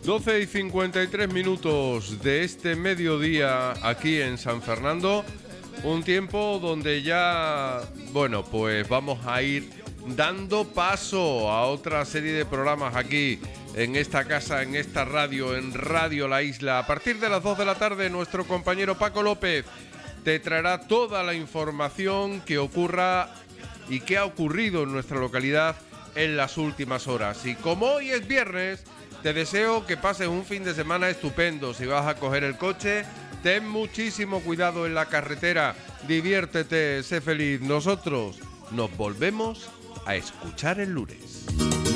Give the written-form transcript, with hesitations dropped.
12:53 de este mediodía aquí en San Fernando. Un tiempo donde ya, bueno, pues vamos a ir dando paso a otra serie de programas aquí en esta casa, en esta radio, en Radio La Isla. A partir de las 2 de la tarde, nuestro compañero Paco López te traerá toda la información que ocurra y que ha ocurrido en nuestra localidad en las últimas horas. Y como hoy es viernes, te deseo que pases un fin de semana estupendo. Si vas a coger el coche, ten muchísimo cuidado en la carretera, diviértete, sé feliz. Nosotros nos volvemos a escuchar el lunes.